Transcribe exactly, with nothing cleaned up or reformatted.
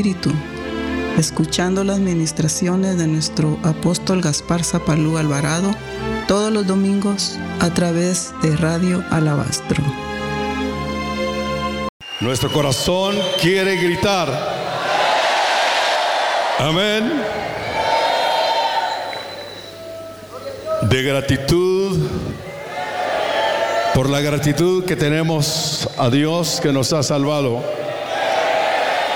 espíritu, escuchando las ministraciones de nuestro apóstol Gaspar Zapalú Alvarado todos los domingos a través de Radio Alabastro. Nuestro corazón quiere gritar amén de gratitud por la gratitud que tenemos a Dios que nos ha salvado.